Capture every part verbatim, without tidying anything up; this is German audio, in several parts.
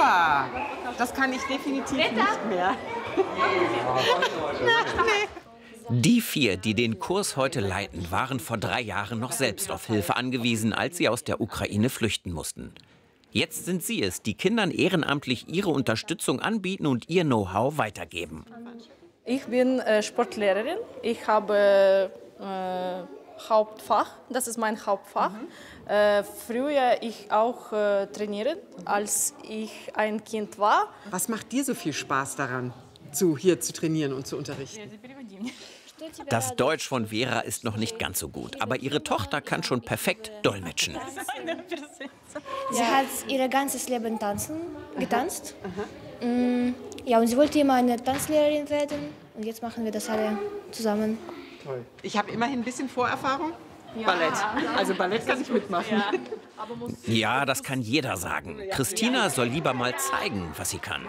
super. Das kann ich definitiv nicht mehr. Die vier, die den Kurs heute leiten, waren vor drei Jahren noch selbst auf Hilfe angewiesen, als sie aus der Ukraine flüchten mussten. Jetzt sind sie es, die Kindern ehrenamtlich ihre Unterstützung anbieten und ihr Know-how weitergeben. Ich bin äh, Sportlehrerin. Ich habe äh, Hauptfach, das ist mein Hauptfach. Mhm. Äh, früher ich auch äh, trainiert, als ich ein Kind war. Was macht dir so viel Spaß daran, zu, hier zu trainieren und zu unterrichten? Das Deutsch von Vera ist noch nicht ganz so gut, aber ihre Tochter kann schon perfekt dolmetschen. Sie hat ihr ganzes Leben tanzen, getanzt. Aha. Aha. Ja, und sie wollte immer eine Tanzlehrerin werden. Und jetzt machen wir das alle zusammen. Toll. Ich habe immerhin ein bisschen Vorerfahrung. Ja. Ballett. Also Ballett kann ich mitmachen. Ja. Ja, das kann jeder sagen. Christina soll lieber mal zeigen, was sie kann.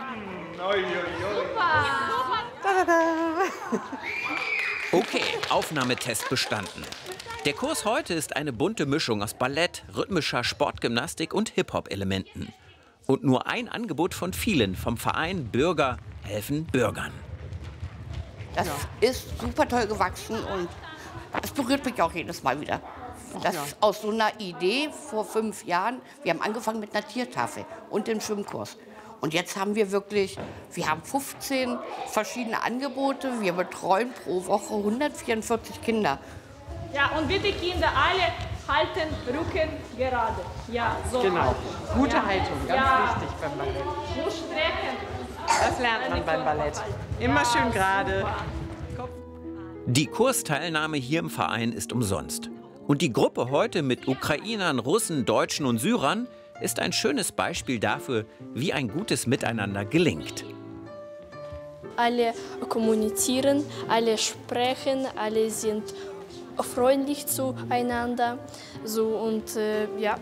Okay, Aufnahmetest bestanden. Der Kurs heute ist eine bunte Mischung aus Ballett, rhythmischer Sportgymnastik und Hip-Hop-Elementen. Und nur ein Angebot von vielen vom Verein Bürger helfen Bürgern. Das ist super toll gewachsen und es berührt mich auch jedes Mal wieder. Das ist aus so einer Idee vor fünf Jahren, wir haben angefangen mit einer Tiertafel und dem Schwimmkurs. Und jetzt haben wir wirklich, wir haben fünfzehn verschiedene Angebote. Wir betreuen pro Woche hundertvierundvierzig Kinder. Ja, und bitte Kinder, alle halten Rücken gerade. Ja, so. Genau, gute ja. Haltung, ganz ja. wichtig beim Ballett. Nur strecken. Das lernt man beim Ballett. Immer schön gerade. Die Kursteilnahme hier im Verein ist umsonst. Und die Gruppe heute mit Ukrainern, Russen, Deutschen und Syrern ist ein schönes Beispiel dafür, wie ein gutes Miteinander gelingt. Alle kommunizieren, alle sprechen, alle sind freundlich zueinander. So und äh, ja.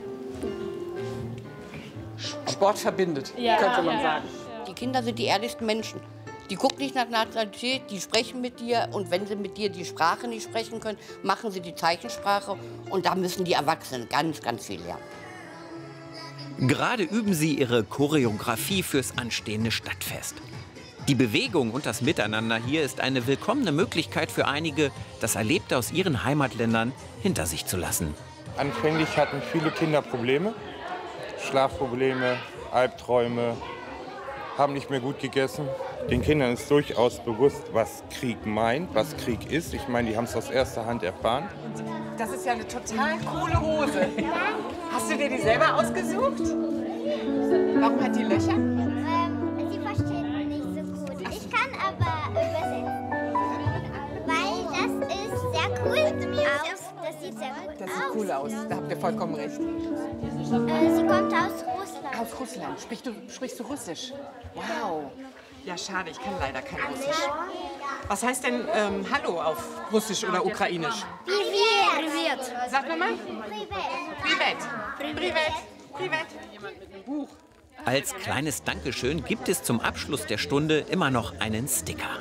Sport verbindet, ja, könnte man ja, sagen. Die Kinder sind die ehrlichsten Menschen. Die gucken nicht nach Nationalität, die sprechen mit dir. Und wenn sie mit dir die Sprache nicht sprechen können, machen sie die Zeichensprache. Und da müssen die Erwachsenen ganz, ganz viel lernen. Gerade üben sie ihre Choreografie fürs anstehende Stadtfest. Die Bewegung und das Miteinander hier ist eine willkommene Möglichkeit für einige, das Erlebte aus ihren Heimatländern hinter sich zu lassen. Anfänglich hatten viele Kinder Probleme, Schlafprobleme, Albträume, haben nicht mehr gut gegessen. Den Kindern ist durchaus bewusst, was Krieg meint, was Krieg ist. Ich meine, die haben es aus erster Hand erfahren. Das ist ja eine total coole Hose. Hast du dir die selber ausgesucht? Warum hat die Löcher? Ähm, sie versteht nicht so gut. Ich kann aber übersetzen. Weil das ist sehr cool aus. Das sieht sehr gut aus. Das sieht cool aus, da habt ihr vollkommen recht. Äh, sie kommt aus Russland. Aus Russland. Sprichst du, sprichst du Russisch? Wow. Ja, schade, ich kann leider kein Russisch. Was heißt denn ähm, Hallo auf Russisch oder Ukrainisch? Privet. Sag mir mal. Privet. Privet. Privet. Buch. Als kleines Dankeschön gibt es zum Abschluss der Stunde immer noch einen Sticker.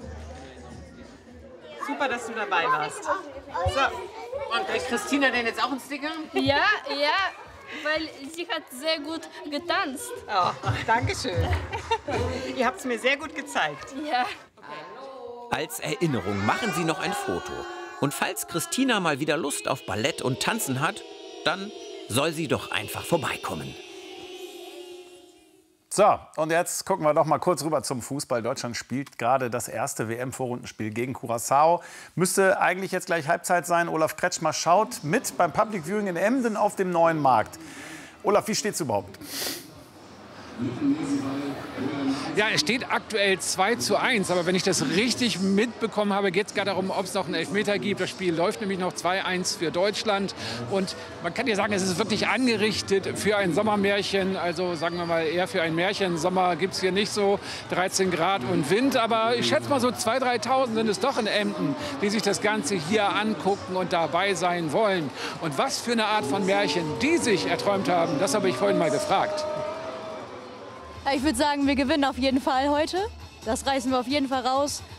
Super, dass du dabei warst. So. Und kriegt Christina denn jetzt auch einen Sticker? Ja, ja, weil sie hat sehr gut getanzt. Oh, danke schön. Ihr habt es mir sehr gut gezeigt. Ja. Als Erinnerung machen Sie noch ein Foto. Und falls Christina mal wieder Lust auf Ballett und Tanzen hat, dann soll sie doch einfach vorbeikommen. So, und jetzt gucken wir doch mal kurz rüber zum Fußball. Deutschland spielt gerade das erste W M-Vorrundenspiel gegen Curaçao. Müsste eigentlich jetzt gleich Halbzeit sein. Olaf Kretschmer schaut mit beim Public Viewing in Emden auf dem neuen Markt. Olaf, wie steht's überhaupt? Ja, es steht aktuell zwei zu eins. Aber wenn ich das richtig mitbekommen habe, geht es gerade darum, ob es noch einen Elfmeter gibt. Das Spiel läuft nämlich noch zwei eins für Deutschland. Und man kann ja sagen, es ist wirklich angerichtet für ein Sommermärchen. Also sagen wir mal eher für ein Märchen. Sommer gibt es hier nicht so, dreizehn Grad und Wind. Aber ich schätze mal so zweitausend, dreitausend sind es doch in Emden, die sich das Ganze hier angucken und dabei sein wollen. Und was für eine Art von Märchen die sich erträumt haben, das habe ich vorhin mal gefragt. Ich würde sagen, wir gewinnen auf jeden Fall heute. Das reißen wir auf jeden Fall raus.